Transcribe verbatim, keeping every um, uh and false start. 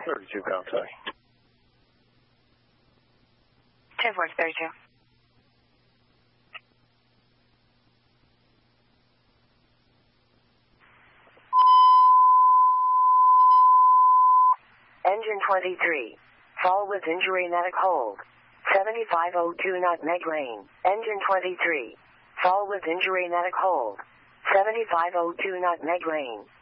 thirty-two pound tag. ten four thirty-two. Engine twenty-three. Fall with injury medic hold. seventy-five oh two knot meg lane. Engine twenty-three. Fall with injury medic hold. seventy-five oh two knot meg lane.